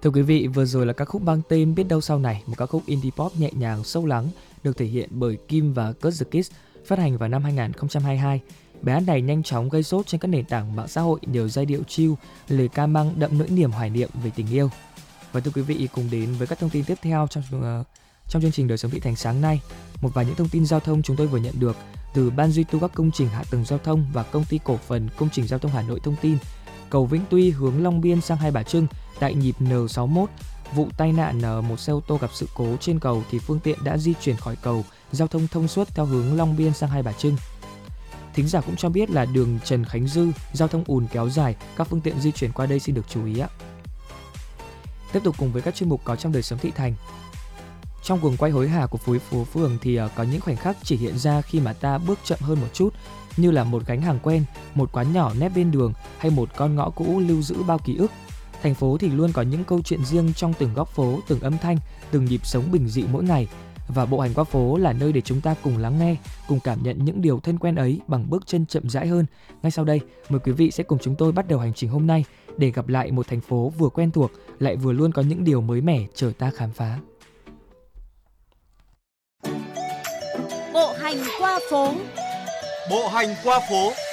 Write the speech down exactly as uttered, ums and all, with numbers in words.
Thưa quý vị, vừa rồi là ca khúc mang tên Biết đâu sau này, một ca khúc indie pop nhẹ nhàng sâu lắng được thể hiện bởi Kim và Kurt The Kiss, phát hành vào năm hai không hai hai. Bài hát này nhanh chóng gây sốt trên các nền tảng mạng xã hội nhờ giai điệu chill, lời ca mang đậm nỗi niềm hoài niệm về tình yêu. Và thưa quý vị, cùng đến với các thông tin tiếp theo trong uh, trong chương trình Đời sống thị thành sáng nay. Một vài những thông tin giao thông chúng tôi vừa nhận được từ Ban duy tu các công trình hạ tầng giao thông và Công ty cổ phần Công trình Giao thông Hà Nội thông tin, cầu Vĩnh Tuy hướng Long Biên sang Hai Bà Trưng tại nhịp N sáu mốt, vụ tai nạn một xe ô tô gặp sự cố trên cầu thì phương tiện đã di chuyển khỏi cầu, giao thông thông suốt theo hướng Long Biên sang Hai Bà Trưng. Thính giả cũng cho biết là đường Trần Khánh Dư giao thông ùn kéo dài, các phương tiện di chuyển qua đây xin được chú ý ạ. Tiếp tục cùng với các chuyên mục có trong Đời sống thị thành. Trong guồng quay hối hả của phố phố phường thì có những khoảnh khắc chỉ hiện ra khi mà ta bước chậm hơn một chút, như là một gánh hàng quen, một quán nhỏ nép bên đường hay một con ngõ cũ lưu giữ bao ký ức. Thành phố thì luôn có những câu chuyện riêng trong từng góc phố, từng âm thanh, từng nhịp sống bình dị mỗi ngày. Và bộ hành qua phố là nơi để chúng ta cùng lắng nghe, cùng cảm nhận những điều thân quen ấy bằng bước chân chậm rãi hơn. Ngay sau đây, mời quý vị sẽ cùng chúng tôi bắt đầu hành trình hôm nay để gặp lại một thành phố vừa quen thuộc lại vừa luôn có những điều mới mẻ chờ ta khám phá. Bộ hành qua phố. Bộ hành qua phố.